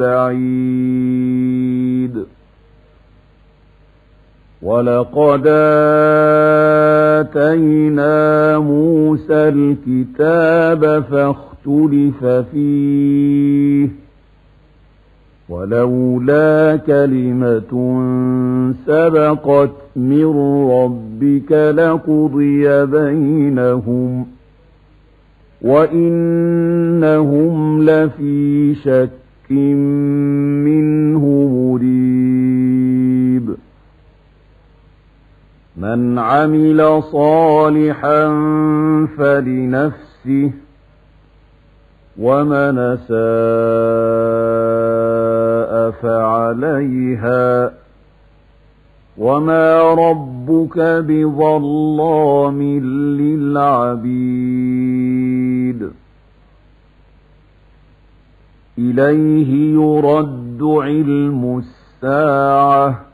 بعيد. ولقد آتينا موسى الكتاب فاختلف فيه ولولا كلمة سبقت من ربك لقضي بينهم وإنهم لفي شك منه مريب. من عمل صالحا فلنفسه ومن أساء فعليها وما ربك بظلام للعبيد. إليه يرد علم الساعة